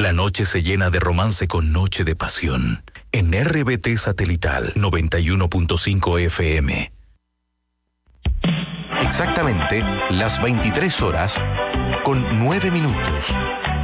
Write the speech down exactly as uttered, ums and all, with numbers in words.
La noche se llena de romance con Noche de Pasión. En R B T Satelital noventa y uno punto cinco F M. Exactamente las veintitrés horas con nueve minutos.